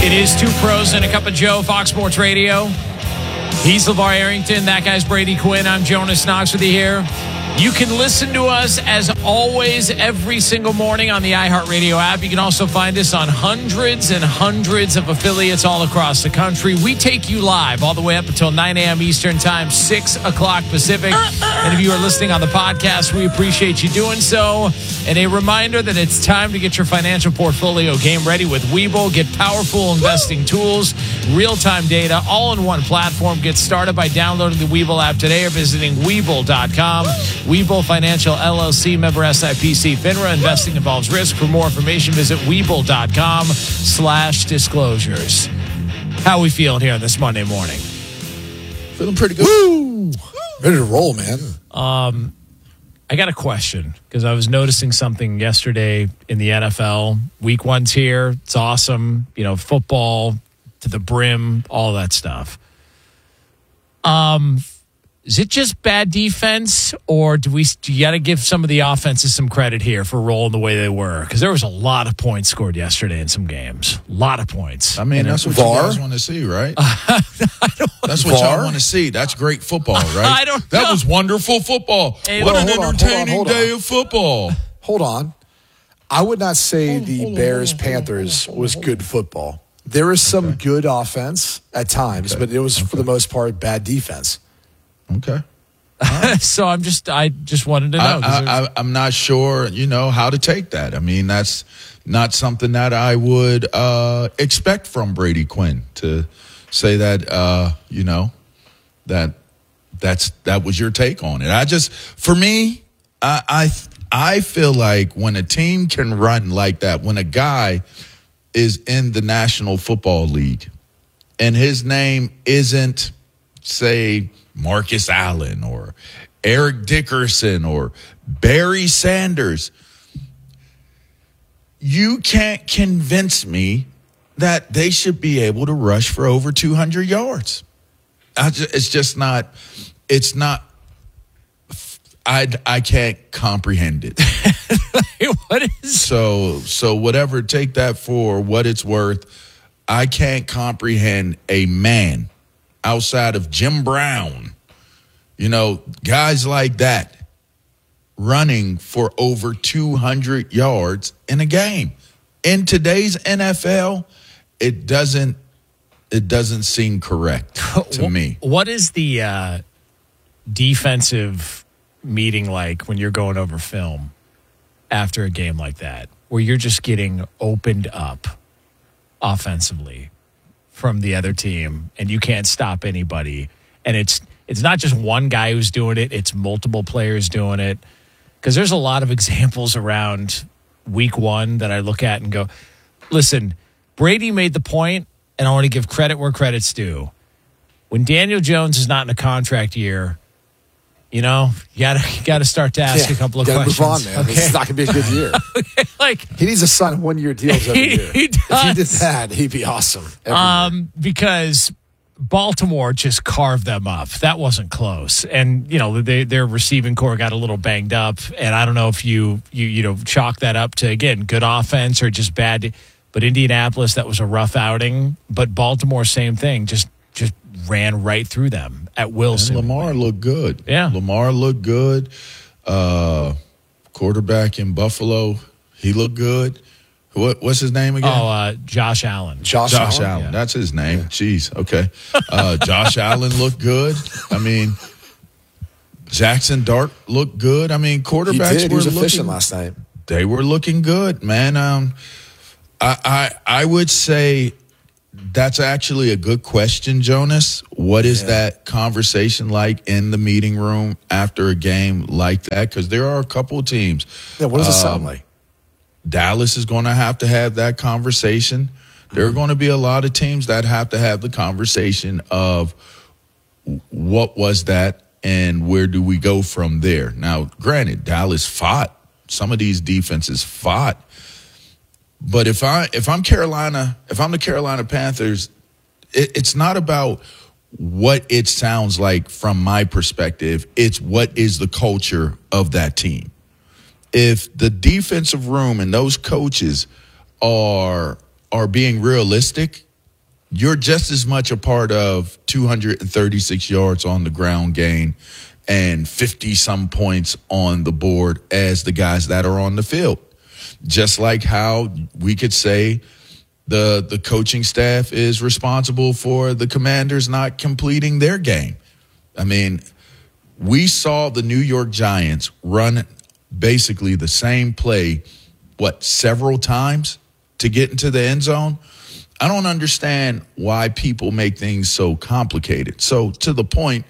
It is Two Pros and a Cup of Joe, Fox Sports Radio. He's LeVar Arrington. That guy's Brady Quinn. I'm Jonas Knox with you here. You can listen to us, as always, every single morning on the iHeartRadio app. You can also find us on hundreds and hundreds of affiliates all across the country. We take you live all the way up until 9 a.m. Eastern Time, 6 o'clock Pacific. And if you are listening on the podcast, we appreciate you doing so. And a reminder that it's time to get your financial portfolio game ready with Webull. Get powerful investing tools, real-time data, all in one platform. Get started by downloading the Webull app today or visiting Webull.com. Webull Financial LLC, member SIPC, FINRA. Investing involves risk. For more information, visit Webull.com/disclosures. How are we feeling here this Monday morning? Feeling pretty good. Woo! Ready to roll, man. I got a question because I was noticing something yesterday in the NFL. Week 1's here. It's awesome. You know, football to the brim, all that stuff. Is it just bad defense, or do you got to give some of the offenses some credit here for rolling the way they were? Because there was a lot of points scored yesterday in some games. A lot of points. I mean, that's what you guys want to see, right? That's what y'all want to see. That's great football, right? I don't know. That was wonderful football. Hey, what an hold on, entertaining day of football. Hold on. I would not say the Bears-Panthers was good football. There was some good offense at times, but it was, for the most part, bad defense. Okay. So I just wanted to know. I'm not sure, how to take that. I mean, that's not something that I would expect from Brady Quinn to say that, that was your take on it. For me, I feel like when a team can run like that, when a guy is in the National Football League and his name isn't, say, Marcus Allen or Eric Dickerson or Barry Sanders, you can't convince me that they should be able to rush for over 200 yards. I can't comprehend it. What is so whatever, take that for what it's worth. I can't comprehend a man outside of Jim Brown, guys like that running for over 200 yards in a game. In today's NFL, it doesn't seem correct to me. What is the defensive meeting like when you're going over film after a game like that, where you're just getting opened up offensively from the other team and you can't stop anybody? And it's not just one guy who's doing it, it's multiple players doing it. Because there's a lot of examples around week 1 that I look at and go, listen, Brady made the point, and I want to give credit where credit's due. When Daniel Jones is not in a contract year, you gotta start to ask a couple of questions. Move on, man. Okay. It's not gonna be a good year. He needs to sign 1-year deals every year. He does. If he did that, he'd be awesome. Because Baltimore just carved them up. That wasn't close. And, their receiving core got a little banged up. And I don't know if you chalk that up to, again, good offense or just bad. But Indianapolis, that was a rough outing. But Baltimore, same thing. Just ran right through them at will. And Lamar looked good. Yeah. Lamar looked good. Quarterback in Buffalo, he looked good. What's his name again? Josh Allen. Josh Allen. Yeah. That's his name. Yeah. Jeez. Okay. Josh Allen looked good. I mean, Jackson Dart looked good. I mean, quarterbacks He was efficient last night. They were looking good, man. I would say that's actually a good question, Jonas. What is that conversation like in the meeting room after a game like that? Because there are a couple of teams. Yeah, what does it sound like? Dallas is going to have that conversation. There are going to be a lot of teams that have to have the conversation of what was that and where do we go from there. Now, granted, Dallas fought. Some of these defenses fought. But if I'm the Carolina Panthers, it's not about what it sounds like from my perspective. It's what is the culture of that team. If the defensive room and those coaches are being realistic you're just as much a part of 236 yards on the ground gain and 50-some points on the board as the guys that are on the field. Just like how we could say the coaching staff is responsible for the Commanders not completing their game. I mean, we saw the New York Giants run basically the same play, several times to get into the end zone? I don't understand why people make things so complicated. So to the point,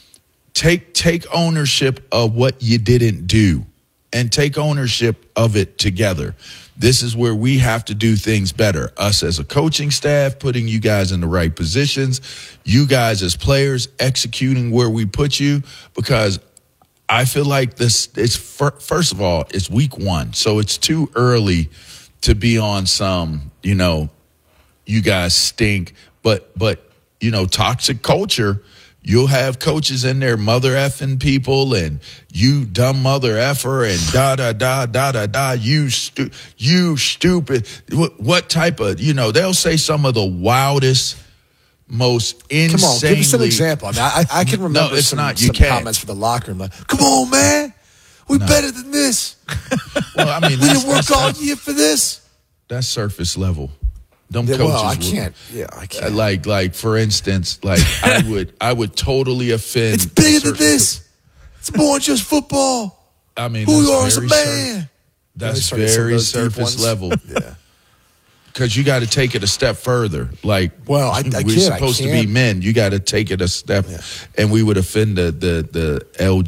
take ownership of what you didn't do and take ownership of it together. This is where we have to do things better. Us as a coaching staff, putting you guys in the right positions, you guys as players executing where we put you, because I feel like first of all, it's week 1. So it's too early to be on some, you guys stink, but toxic culture. You'll have coaches in there mother effing people and you dumb mother effer and da you stupid. What type of, they'll say some of the wildest, most insanely. Come on, give us an example. I mean, I can remember some comments from the locker room. Like, come on, man. We're better than this. Well, I mean, we didn't work all year for this. That's surface level. Them coaches. Well, I can't. Yeah, I can't. Like for instance, I would totally offend. It's bigger than this. It's more than just football. I mean, who you are as a man. That's very surface level. Yeah. Because you got to take it a step further. We're supposed to be men. You got to take it a step, and we would offend the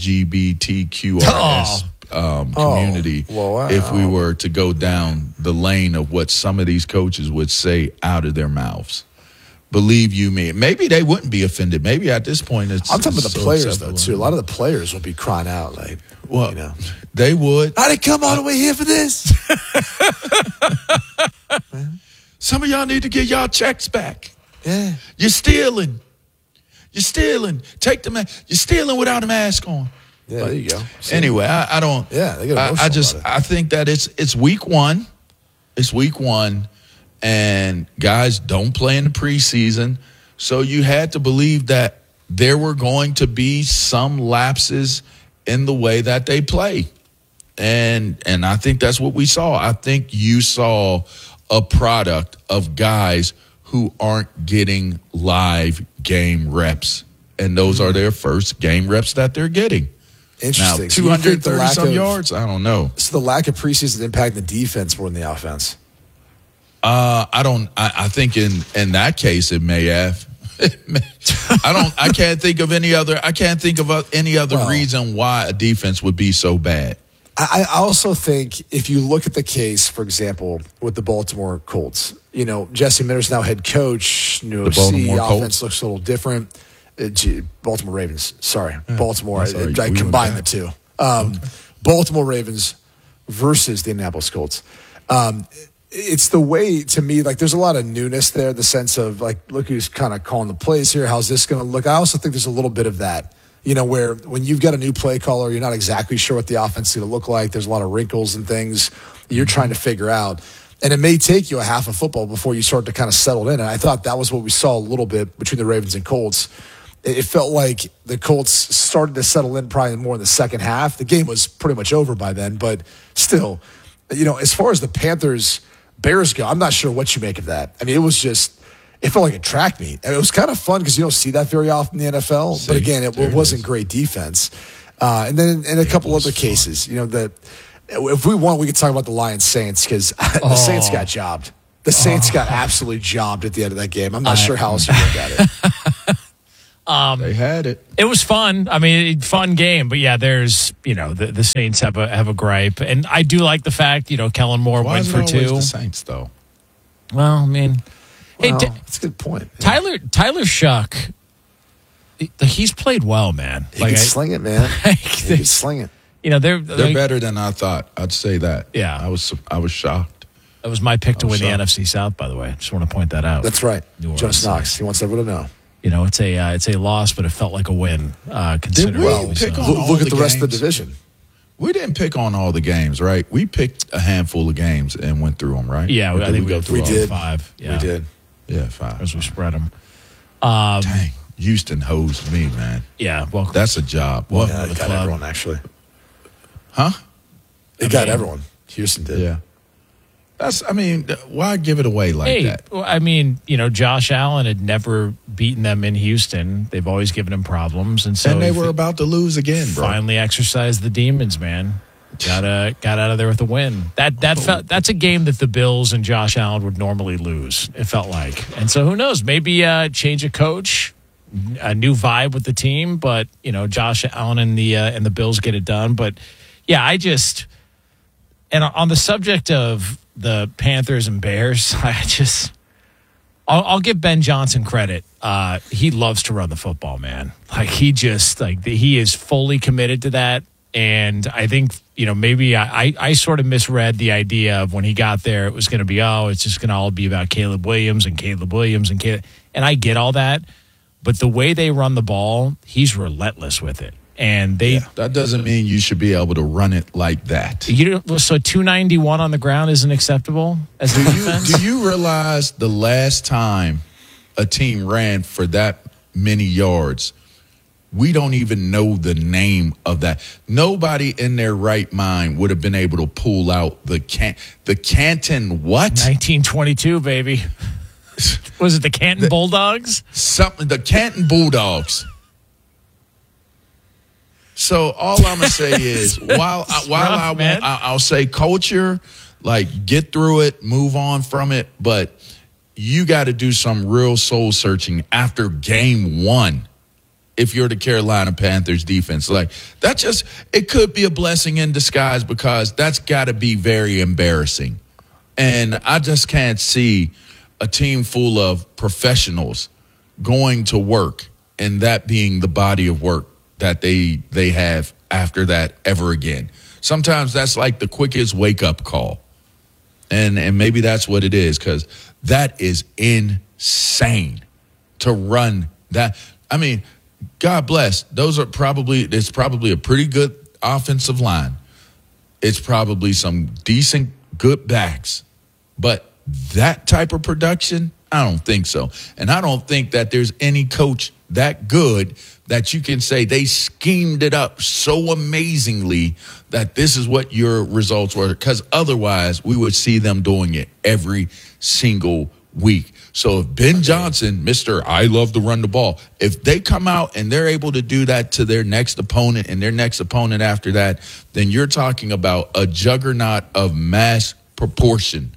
LGBTQRS community if we were to go down the lane of what some of these coaches would say out of their mouths. Believe you me, maybe they wouldn't be offended. Maybe at this point, I'm talking about the players though too. A lot of the players would be crying out like, they would. I didn't come all the way here for this. Some of y'all need to get y'all checks back. Yeah, you're stealing. Take the mask. You're stealing without a mask on. Yeah, there you go. Anyway, I don't. Yeah, they get I think that it's week 1. It's week 1, and guys don't play in the preseason, so you had to believe that there were going to be some lapses in the way that they play, and I think that's what we saw. I think you saw a product of guys who aren't getting live game reps, and those are their first game reps that they're getting. Interesting. Now, 230-some yards? I don't know. So the lack of preseason impact the defense more than the offense? I think in that case it may have. I can't think of any other reason why a defense would be so bad. I also think if you look at the case, for example, with the Baltimore Colts, Jesse Minter's now head coach, new OC, offense looks a little different. Baltimore Ravens. Sorry, Baltimore. I combined the two. Baltimore Ravens versus the Indianapolis Colts. It's the way, to me, there's a lot of newness there, the sense of, look who's kind of calling the plays here. How's this going to look? I also think there's a little bit of that, where when you've got a new play caller, you're not exactly sure what the offense is going to look like. There's a lot of wrinkles and things you're trying to figure out. And it may take you a half of football before you start to kind of settle in. And I thought that was what we saw a little bit between the Ravens and Colts. It felt like the Colts started to settle in probably more in the second half. The game was pretty much over by then, but still, as far as the Bears go, I'm not sure what you make of that. I mean, it felt like a track meet. And it was kind of fun because you don't see that very often in the NFL. But again, it wasn't great defense. And then in a couple other cases, if we want, we could talk about the Lions-Saints because the Saints got jobbed. The Saints got absolutely jobbed at the end of that game. I'm not sure how else you look at it. They had it. It was fun. I mean, fun game. But yeah, there's the Saints have a gripe, and I do like the fact Kellen Moore went for 2. The Saints though. Well, I mean, that's a good point. Yeah. Tyler Shuck, he's played well, man. He can sling it, man. He can sling it. They're better than I thought. I'd say that. Yeah, I was shocked. That was my pick to win the NFC South, by the way. Just want to point that out. That's right. Jonas Knox. He wants everyone to know. It's a loss, but it felt like a win. Considering look at the rest of the division. We didn't pick on all the games, right? We picked a handful of games and went through them, right? Yeah, I think we go through all 5. Yeah. We did. Yeah, 5. As we spread them. Dang. Houston hosed me, man. Yeah, welcome. That's a job. Well, it got everyone, actually. Huh? It got everyone. Houston did. Yeah. Why give it away like that? Well, I mean, Josh Allen had never beaten them in Houston. They've always given him problems. And they were about to lose again, bro. Finally exercised the demons, man. Got out of there with a win. That's a game that the Bills and Josh Allen would normally lose, it felt like. And so who knows? Maybe change of coach, a new vibe with the team, but Josh Allen and the Bills get it done. But yeah, and on the subject of the Panthers and Bears, I'll give Ben Johnson credit. He loves to run the football, man. He is fully committed to that. And I think, maybe I sort of misread the idea of when he got there, it was going to be, it's just going to all be about Caleb Williams. And I get all that. But the way they run the ball, he's relentless with it. And that doesn't mean you should be able to run it like that. So 291 on the ground isn't acceptable as a defense? Do you realize the last time a team ran for that many yards? We don't even know the name of that. Nobody in their right mind would have been able to pull out the Canton what? 1922, baby. Was it the Canton Bulldogs? The Canton Bulldogs. So all I'm gonna say is, I'll say culture, get through it, move on from it, but you got to do some real soul searching after game 1. If you're the Carolina Panthers defense, it could be a blessing in disguise because that's got to be very embarrassing, and I just can't see a team full of professionals going to work and that being the body of work that they have after that ever again. Sometimes that's like the quickest wake-up call. And maybe that's what it is, because that is insane to run that. I mean, God bless. It's probably a pretty good offensive line. It's probably some decent, good backs. But that type of production, I don't think so. And I don't think that there's any coach that good that you can say they schemed it up so amazingly that this is what your results were, because otherwise we would see them doing it every single week. So if Ben Johnson, Mr. I love to run the ball, if they come out and they're able to do that to their next opponent and their next opponent after that, then you're talking about a juggernaut of massive proportion,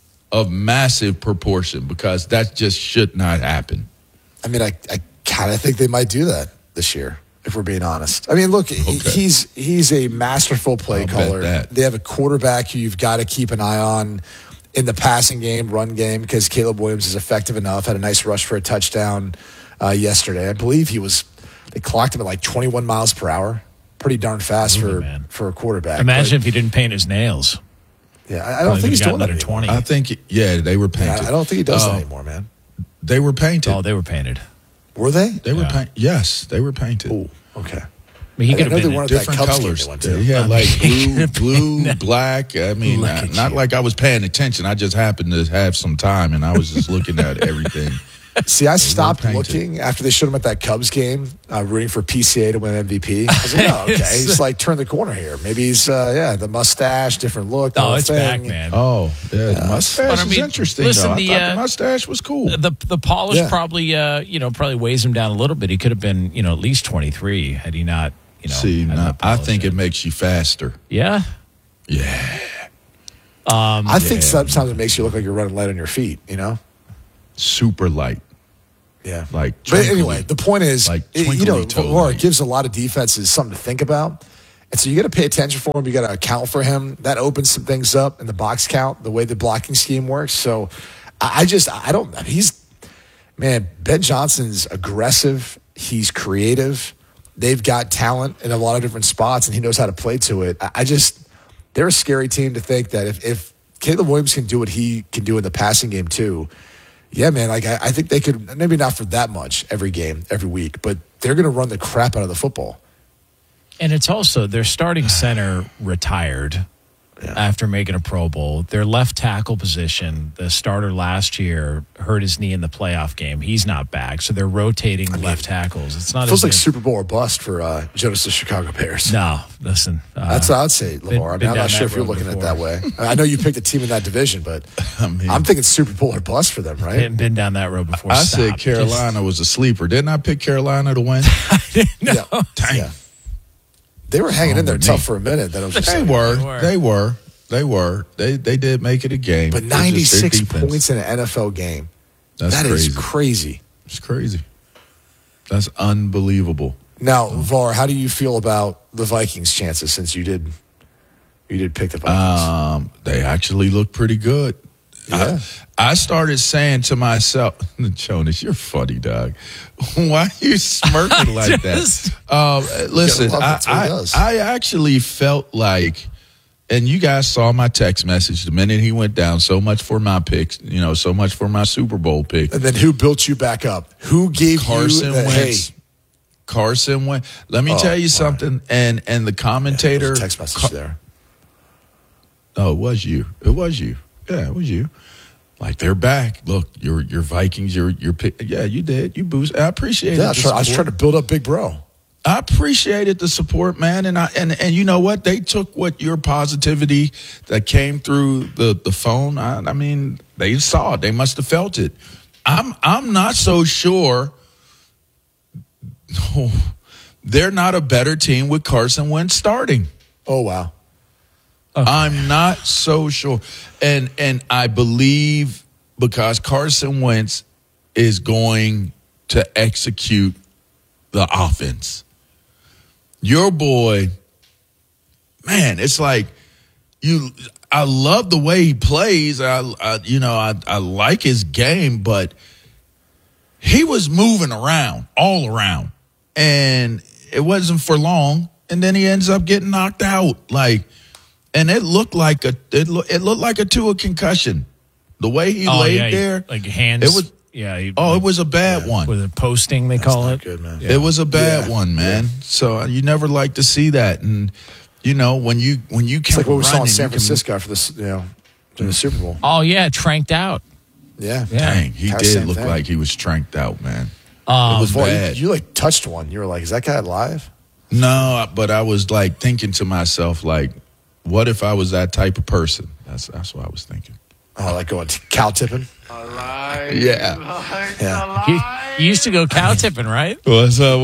because that just should not happen. I mean, I kind of think they might do that this year, if we're being honest. I mean, look, he's a masterful play caller. They have a quarterback who you've got to keep an eye on in the passing game, run game, because Caleb Williams is effective enough. Had a nice rush for a touchdown yesterday. I believe they clocked him at 21 miles per hour. Pretty darn fast for a quarterback. Imagine if he didn't paint his nails. Yeah, I don't think he's doing that anymore. 20. I think, they were painted. I don't think he does that anymore, man. They were painted. Oh, they were painted. Were they? They were painted. Yes, they were painted. Oh, okay. I mean, he could have been in different colors. He had blue, black. I mean, not like I was paying attention. I just happened to have some time, and I was just looking at everything. See, I stopped looking after they showed him at that Cubs game, rooting for PCA to win MVP. I was like, okay, he's turned the corner here. Maybe he's, the mustache, different look. Oh, it's back, man. Oh, yeah, the mustache is interesting, though. I thought the mustache was cool. The polish probably, probably weighs him down a little bit. He could have been, at least 23 had he not, I think it makes you faster. Yeah? Yeah. I think sometimes it makes you look like you're running light on your feet, Super light. Yeah. But anyway, the point is, it gives a lot of defenses something to think about. And so you got to pay attention for him. You got to account for him. That opens some things up in the box count, the way the blocking scheme works. So Ben Johnson's aggressive. He's creative. They've got talent in a lot of different spots, and he knows how to play to it. They're a scary team to think that if Caleb Williams can do what he can do in the passing game too, yeah, man, I think they could, maybe not for that much every game, every week, but they're going to run the crap out of the football. And it's also their starting center retired. after making a Pro Bowl. Their left tackle position, the starter last year, hurt his knee in the playoff game. He's not back, so they're rotating left tackles. It's not. It feels like Super Bowl or bust for Jonas' Chicago Bears. No, listen. That's what I'd say, LeVar. I'm not sure if you're looking at it that way. I know you picked a team in that division, but I'm thinking Super Bowl or bust for them, right? Been down that road before. I said Carolina was a sleeper. Didn't I pick Carolina to win? No. Yeah. Dang. Yeah. They were hanging in there tough for a minute. Then I was just They were. They did make it a game. But 96 points in an NFL game. That is crazy. It's crazy. That's unbelievable. Now, VAR, how do you feel about the Vikings' chances since you did pick the Vikings? They actually look pretty good. Yeah. I started saying to myself, Jonas, you're funny, dog. Why are you smirking like that? Listen, I actually felt like, and you guys saw my text message the minute he went down. So much for my picks, so much for my Super Bowl pick. And then who built you back up? Who gave Carson you Wentz? Carson Wentz. Let me tell you something. Right. And the commentator, text message there. Oh, it was you. Yeah, it was you. Like, they're back. Look, your Vikings, your pick. Yeah, you did. You boost. I appreciate it. Yeah, I was trying to build up Big Bro. I appreciated the support, man. And you know what? They took what your positivity that came through the phone. I mean, they saw it. They must have felt it. I'm not so sure. No, they're not a better team with Carson Wentz starting. Oh, wow. Okay. I'm not so sure. And I believe because Carson Wentz is going to execute the offense. Your boy, man, it's like I love the way he plays. I like his game, but he was moving around, all around. And it wasn't for long, and then he ends up getting knocked out. And it looked like a Tua concussion. The way he laid there, like hands. It was it was a bad one. With a posting, they call it. Good, man. Yeah. It was a bad one, man. Yeah. So you never like to see that, and when you it's like what we saw in San Francisco for this, in the Super Bowl. Oh yeah, tranked out. Yeah, dang, he did look like he was tranked out, man. It was bad. You touched one. You were like, "Is that guy alive?" No, but I was thinking to myself, what if I was that type of person? That's what I was thinking. Oh, like going cow tipping? Yeah. Yeah. You used to go cow tipping, right? What's up?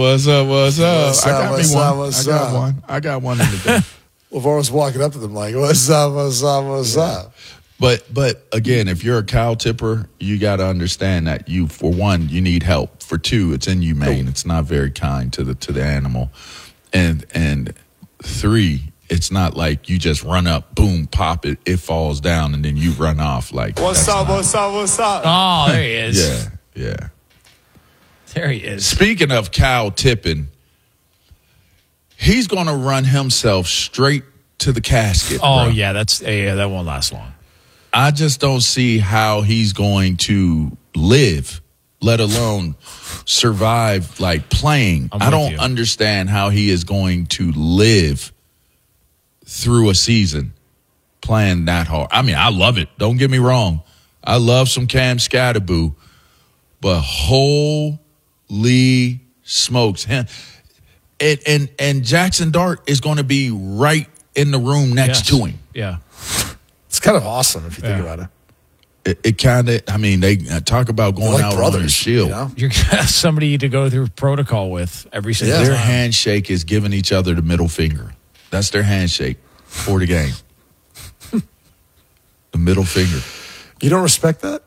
I got one in the day. LeVar was walking up to them like, what's up? But again, if you're a cow tipper, you got to understand that for one, you need help. For two, it's inhumane. It's not very kind to the animal. And three, it's not like you just run up, boom, pop it, it falls down, and then you run off what's up? Oh, there he is. Yeah. There he is. Speaking of cow tipping, he's going to run himself straight to the casket. Oh, bro. yeah, that won't last long. I just don't see how he's going to live, let alone survive playing. I don't understand how he is going to live through a season playing that hard. I mean, I love it. Don't get me wrong. I love some Cam Scatterboo, but holy smokes. And Jackson Dart is going to be right in the room next to him. Yeah. It's kind of awesome if you think about it. It kind of, I mean, they talk about going out on a shield. You're somebody to go through protocol with every single time. Their handshake is giving each other the middle finger. That's their handshake for the game. The middle finger. You don't respect that?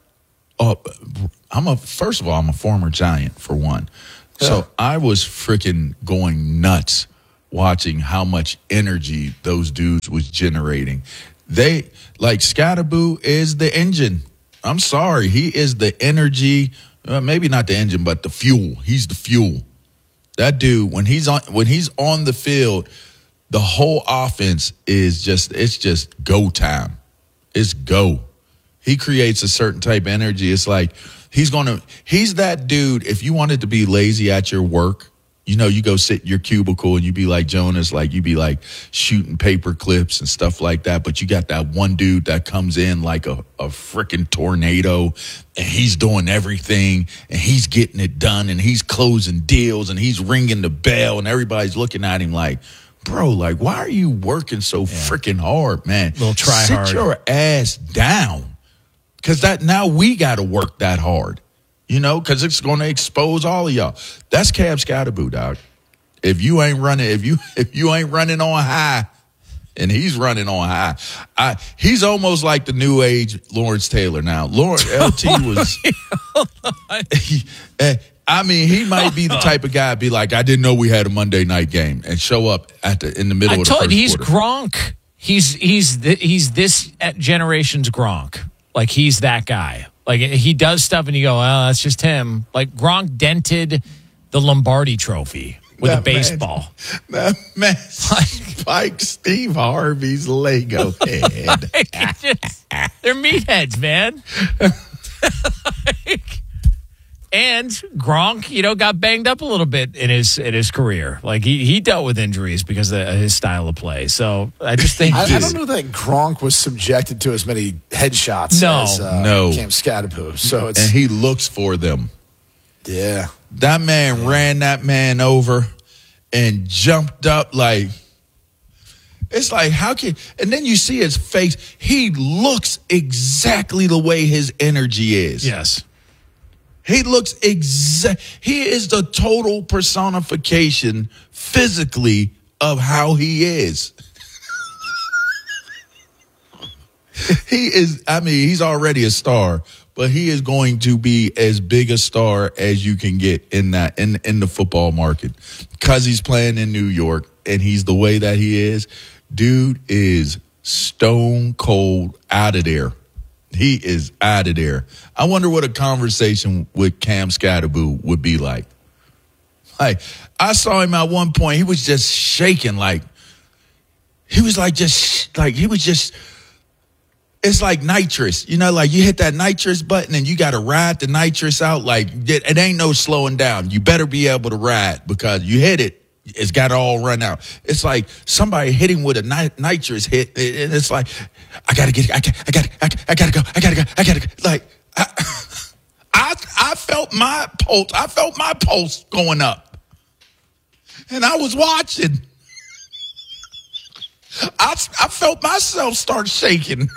First of all, I'm a former Giant, for one. Yeah. So I was freaking going nuts watching how much energy those dudes was generating. Scatterboo is the engine. I'm sorry. He is the energy, maybe not the engine, but the fuel. He's the fuel. That dude, when he's on the field, the whole offense it's just go time. It's go. He creates a certain type of energy. It's like he's that dude. If you wanted to be lazy at your work, you go sit in your cubicle and you be like Jonas, like you be like shooting paper clips and stuff like that. But you got that one dude that comes in like a freaking tornado, and he's doing everything and he's getting it done and he's closing deals and he's ringing the bell and everybody's looking at him like, bro, like, why are you working so freaking hard, man? Little try hard. Sit your ass down. Because now we got to work that hard. Because it's going to expose all of y'all. That's Cam Scatterboo, dog. If you ain't running, if you ain't running on high, and he's running on high, he's almost like the new age Lawrence Taylor now. LT was. He might be the type of guy to be like, I didn't know we had a Monday night game, and show up in the middle of the first quarter. He's Gronk. He's this generation's Gronk. Like, he's that guy. Like, he does stuff and you go, well, that's just him. Like, Gronk dented the Lombardi trophy with a baseball. That man spiked Steve Harvey's Lego head. They're meatheads, man. And Gronk, got banged up a little bit in his career. Like, he dealt with injuries because of his style of play. So I just think I don't know that Gronk was subjected to as many headshots as Cam Scatterboo. So and he looks for them. Yeah, that man ran that man over and jumped up like. It's like, how can, and then you see his face. He looks exactly the way his energy is. Yes. He looks he is the total personification physically of how he is. He is, he's already a star, but he is going to be as big a star as you can get in the football market because he's playing in New York and he's the way that he is. Dude is stone cold out of there. He is out of there. I wonder what a conversation with Cam Scatterboo would be like. Like, I saw him at one point. He was just shaking. Like, he was it's like nitrous. Like you hit that nitrous button and you got to ride the nitrous out. Like, it ain't no slowing down. You better be able to ride because you hit it. It's got to all run out. It's like somebody hitting with a nitrous hit. And it's like, I got to go. Like, I felt my pulse. I felt my pulse going up. And I was watching. I felt myself start shaking.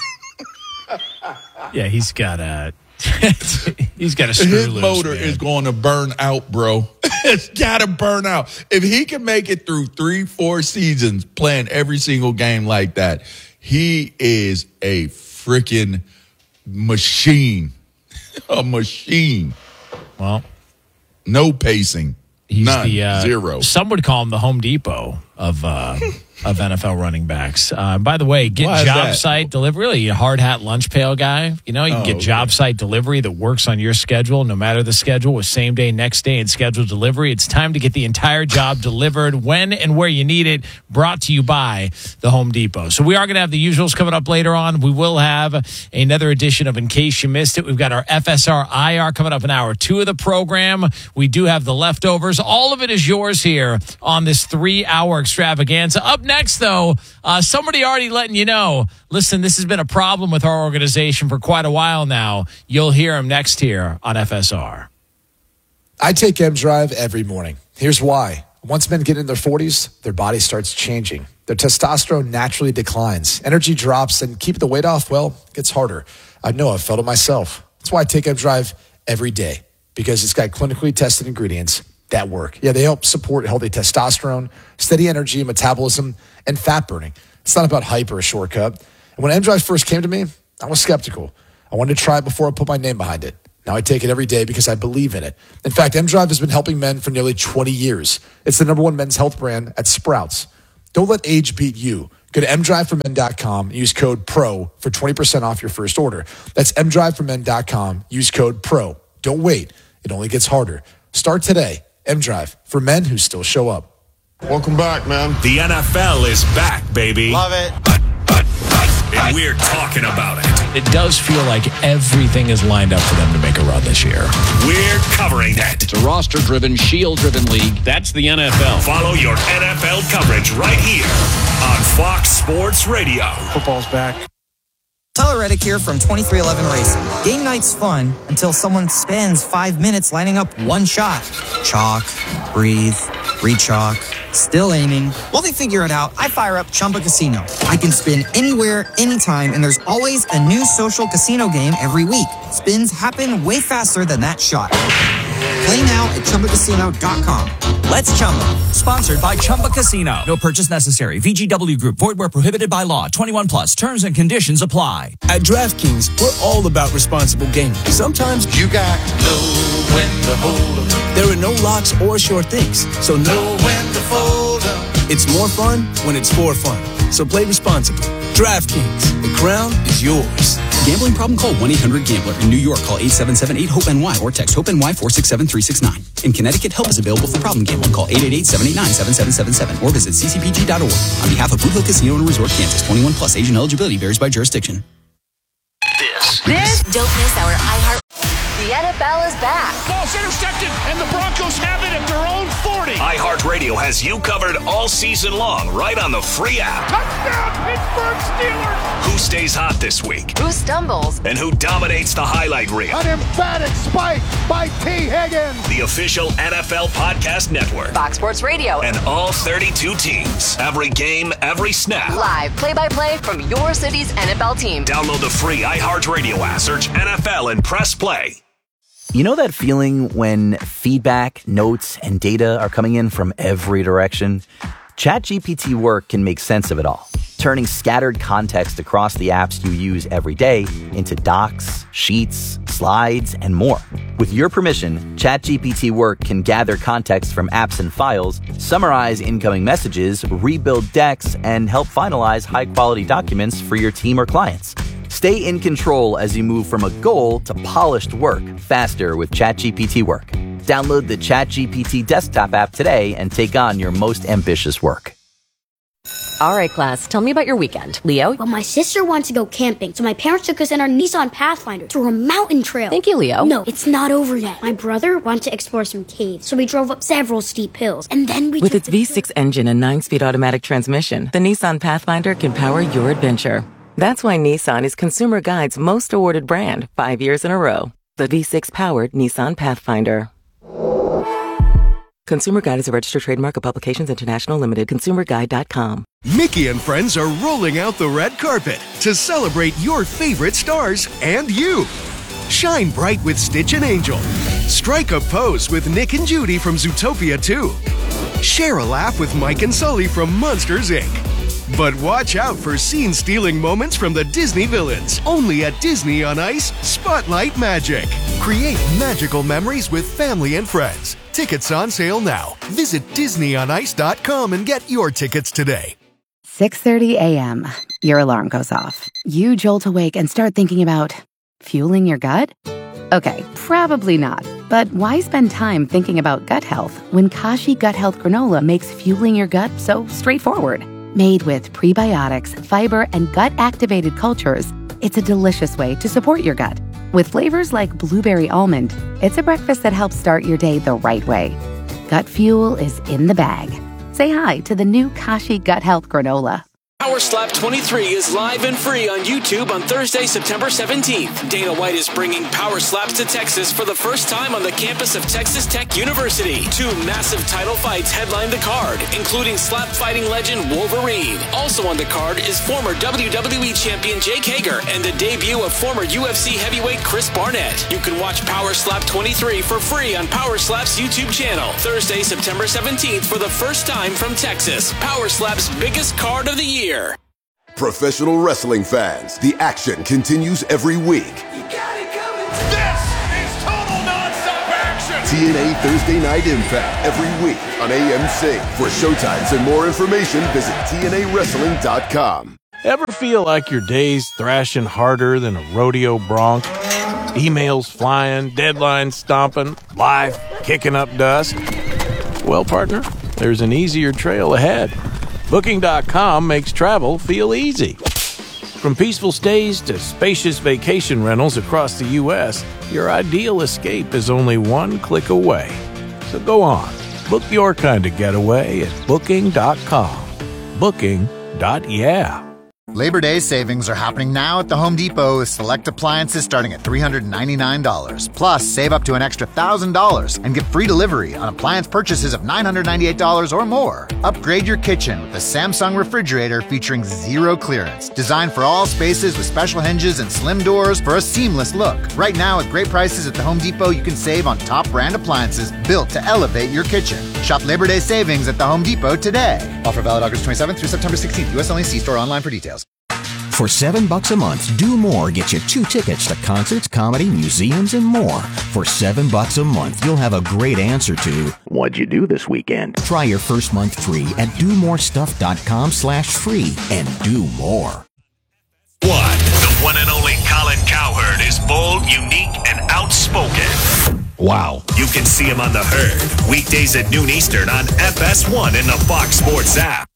Yeah, he's got a screw His loose, motor man. is going to burn out, bro. It's got to burn out. If he can make it through 3-4 seasons playing every single game like that, he is a freaking machine. A machine. Well, no pacing. He's none. the Zero. Some would call him the Home Depot of NFL running backs. By the way, get job site delivery. Really, a hard hat lunch pail guy. You can get job site delivery that works on your schedule, no matter the schedule, with same day, next day, and scheduled delivery. It's time to get the entire job delivered when and where you need it. Brought to you by the Home Depot. So we are going to have the usuals coming up later on. We will have another edition of In Case You Missed It. We've got our FSR IR coming up in hour 2 of the program. We do have the leftovers. All of it is yours here on this 3-hour extravaganza. Up next, though, somebody already letting you know, listen, this has been a problem with our organization for quite a while now. You'll hear him next here on FSR. I take M-Drive every morning. Here's why. Once men get in their 40s, their body starts changing. Their testosterone naturally declines. Energy drops, and keeping the weight off, well, gets harder. I know, I've felt it myself. That's why I take M-Drive every day, because it's got clinically tested ingredients that work. Yeah, they help support healthy testosterone, steady energy, metabolism, and fat burning. It's not about hype or a shortcut. And when M-Drive first came to me, I was skeptical. I wanted to try it before I put my name behind it. Now I take it every day because I believe in it. In fact, M-Drive has been helping men for nearly 20 years. It's the #1 men's health brand at Sprouts. Don't let age beat you. Go to mdriveformen.com and use code PRO for 20% off your first order. That's mdriveformen.com. Use code PRO. Don't wait. It only gets harder. Start today. M-Drive, for men who still show up. Welcome back, man. The NFL is back, baby. Love it. And we're talking about it. It does feel like everything is lined up for them to make a run this year. We're covering covering it. It's a roster-driven, shield-driven league. That's the NFL. Follow your NFL coverage right here on Fox Sports Radio. Football's back. Tyler Reddick here from 2311 Racing. Game night's fun until someone spends 5 minutes lining up one shot. Chalk, breathe, re-chalk, still aiming. While they figure it out, I fire up Chumba Casino. I can spin anywhere, anytime, and there's always a new social casino game every week. Spins happen way faster than that shot. Play now at ChumbaCasino.com. Let's Chumba. Sponsored by Chumba Casino. No purchase necessary. VGW Group. Void where prohibited by law. 21 plus. Terms and conditions apply. At DraftKings, we're all about responsible gaming. Sometimes you got to know when to hold 'em. There are no locks or sure things, so know when to fold 'em. It's more fun when it's for fun. So play responsibly. DraftKings, the crown is yours. Gambling problem? Call 1-800-GAMBLER. In New York, call 877-8-HOPE-NY or text HOPE-NY 467-369. In Connecticut, help is available for problem gambling. Call 888-789-7777 or visit ccpg.org. On behalf of Boot Hill Casino and Resort, Kansas, 21 plus. Age and eligibility varies by jurisdiction. This. Don't miss our iHeart. The NFL is back. Ball's intercepted, and the Broncos have it at their own 40. iHeartRadio has you covered all season long right on the free app. Touchdown, Pittsburgh Steelers. Who stays hot this week? Who stumbles? And who dominates the highlight reel? An emphatic spike by T. Higgins. The official NFL podcast network. Fox Sports Radio. And all 32 teams. Every game, every snap. Live play-by-play from your city's NFL team. Download the free iHeartRadio app. Search NFL and press play. You know that feeling when feedback, notes, and data are coming in from every direction? ChatGPT Work can make sense of it all, turning scattered context across the apps you use every day into docs, sheets, slides, and more. With your permission, ChatGPT Work can gather context from apps and files, summarize incoming messages, rebuild decks, and help finalize high-quality documents for your team or clients. Stay in control as you move from a goal to polished work faster with ChatGPT Work. Download the ChatGPT desktop app today and take on your most ambitious work. All right, class, tell me about your weekend. Leo? Well, my sister wants to go camping, so my parents took us in our Nissan Pathfinder through a mountain trail. Thank you, Leo. No, it's not over yet. My brother wants to explore some caves, so we drove up several steep hills, and then we With its V6 engine and 9-speed automatic transmission, the Nissan Pathfinder can power your adventure. That's why Nissan is Consumer Guide's most awarded brand 5 years in a row. The V6-powered Nissan Pathfinder. Consumer Guide is a registered trademark of Publications International Limited. ConsumerGuide.com. Mickey and friends are rolling out the red carpet to celebrate your favorite stars and you. Shine bright with Stitch and Angel. Strike a pose with Nick and Judy from Zootopia 2. Share a laugh with Mike and Sully from Monsters, Inc. But watch out for scene-stealing moments from the Disney villains. Only at Disney on Ice, Spotlight Magic. Create magical memories with family and friends. Tickets on sale now. Visit DisneyOnIce.com and get your tickets today. 6:30 a.m. Your alarm goes off. You jolt awake and start thinking about fueling your gut? Okay, probably not. But why spend time thinking about gut health when Kashi Gut Health Granola makes fueling your gut so straightforward? Made with prebiotics, fiber, and gut-activated cultures, it's a delicious way to support your gut. With flavors like blueberry almond, it's a breakfast that helps start your day the right way. Gut fuel is in the bag. Say hi to the new Kashi Gut Health Granola. Power Slap 23 is live and free on YouTube on Thursday, September 17th. Dana White is bringing Power Slaps to Texas for the first time on the campus of Texas Tech University. 2 massive title fights headline the card, including slap fighting legend Wolverine. Also on the card is former WWE champion Jake Hager and the debut of former UFC heavyweight Chris Barnett. You can watch Power Slap 23 for free on Power Slap's YouTube channel. Thursday, September 17th for the first time from Texas. Power Slap's biggest card of the year. Professional wrestling fans, the action continues every week. You got it coming. This is total nonstop action. TNA Thursday Night Impact every week on AMC. For showtimes and more information, visit TNAWrestling.com. Ever feel like your day's thrashing harder than a rodeo bronc? Emails flying, deadlines stomping, life kicking up dust? Well, partner, there's an easier trail ahead. Booking.com makes travel feel easy. From peaceful stays to spacious vacation rentals across the U.S., your ideal escape is only one click away. So go on, book your kind of getaway at Booking.com. Booking.yeah. Labor Day savings are happening now at the Home Depot with select appliances starting at $399. Plus, save up to an extra $1,000 and get free delivery on appliance purchases of $998 or more. Upgrade your kitchen with a Samsung refrigerator featuring zero clearance. Designed for all spaces with special hinges and slim doors for a seamless look. Right now, at great prices at the Home Depot, you can save on top brand appliances built to elevate your kitchen. Shop Labor Day savings at the Home Depot today. Offer valid August 27th through September 16th. U.S. only. See store online for details. For $7 a month, Do More gets you 2 tickets to concerts, comedy, museums, and more. For $7 a month, you'll have a great answer to, what'd you do this weekend? Try your first month free at domorestuff.com/free and do more. The one and only Colin Cowherd is bold, unique, and outspoken. Wow. You can see him on The Herd, weekdays at noon Eastern on FS1 in the Fox Sports app.